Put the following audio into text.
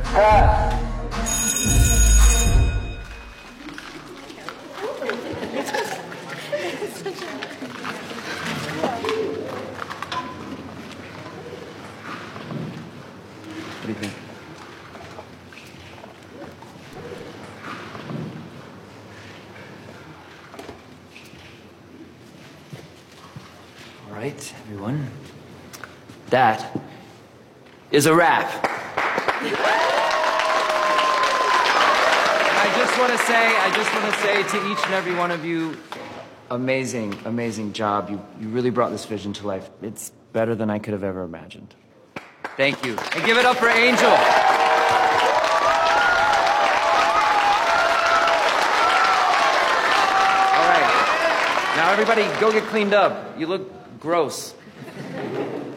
What do you think? All right, everyone. That is a wrap. I just want to say to each and every one of you, amazing, amazing job. You really brought this vision to life. It's better than I could have ever imagined. Thank you. And give it up for Angel. All right. Now everybody go get cleaned up. You look gross.